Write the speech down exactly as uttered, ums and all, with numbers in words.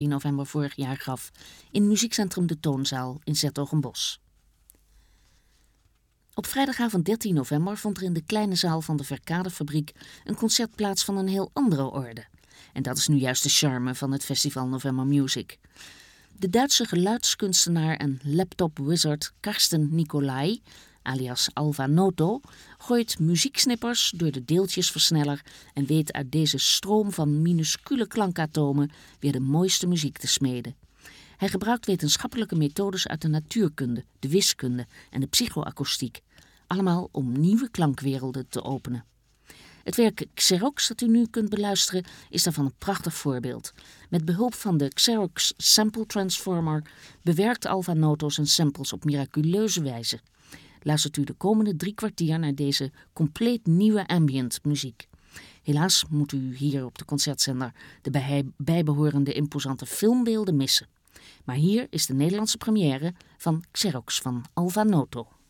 november vorig jaar gaf in muziekcentrum De Toonzaal in 's-Hertogenbosch. Op vrijdagavond dertien november vond er in de kleine zaal van de Verkadefabriek een concert plaats van een heel andere orde. En dat is nu juist de charme van het festival November Music. De Duitse geluidskunstenaar en laptop-wizard Karsten Nicolai, alias Alva Noto, gooit muzieksnippers door de deeltjesversneller en weet uit deze stroom van minuscule klankatomen weer de mooiste muziek te smeden. Hij gebruikt wetenschappelijke methodes uit de natuurkunde, de wiskunde en de psychoakoestiek, allemaal om nieuwe klankwerelden te openen. Het werk Xerox dat u nu kunt beluisteren is daarvan een prachtig voorbeeld. Met behulp van de Xerox Sample Transformer bewerkt Alva Noto zijn samples op miraculeuze wijze. Luistert u de komende drie kwartier naar deze compleet nieuwe ambient muziek. Helaas moet u hier op de concertzender de bij bijbehorende imposante filmbeelden missen. Maar hier is de Nederlandse première van Xerox van Alva Noto.